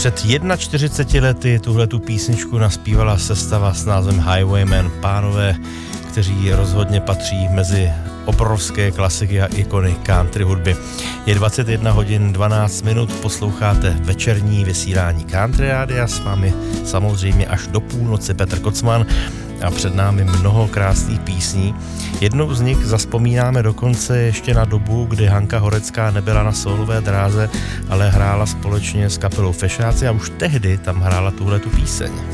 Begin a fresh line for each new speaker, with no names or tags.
Před 41 lety tuhletu písničku naspívala sestava s názvem Highwaymen, pánové, kteří rozhodně patří mezi obrovské klasiky a ikony country hudby. Je 21 hodin 12 minut, posloucháte večerní vysílání Country Rádia, s vámi samozřejmě až do půlnoci Petr Kocman a před námi mnoho krásných písní. Jednou z nich zazpomínáme dokonce ještě na dobu, kdy Hanka Horecká nebyla na sólové dráze, ale hrála společně s kapelou Fešáci a už tehdy tam hrála tuhletu píseň.